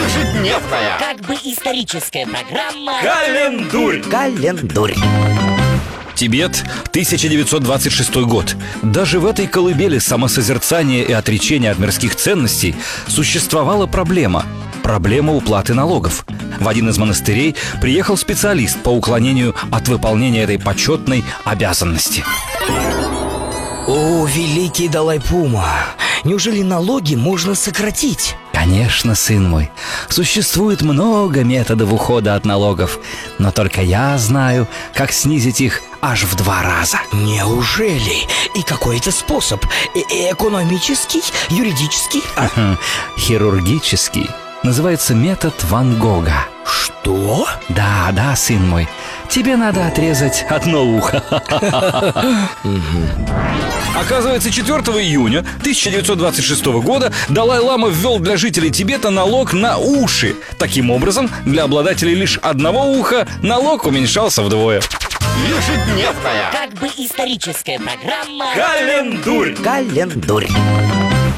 Ежедневная, как бы историческая программа Календурь. Тибет, 1926 год. Даже в этой колыбели самосозерцания и отречения от мирских ценностей существовала проблема уплаты налогов. В один из монастырей приехал специалист по уклонению от выполнения этой почетной обязанности. О, великий Далай-Пума, неужели налоги можно сократить? Конечно, сын мой, существует много методов ухода от налогов, но только я знаю, как снизить их аж в 2 раза. Неужели? И какой это способ? Экономический? Юридический? Хирургический. Называется метод Ван Гога. Что? Да, сын мой, тебе надо отрезать одно ухо. Оказывается, 4 июня 1926 года Далай-лама ввел для жителей Тибета налог на уши. Таким образом, для обладателей лишь одного уха налог уменьшался вдвое. Ежедневная, как бы историческая программа Календурь.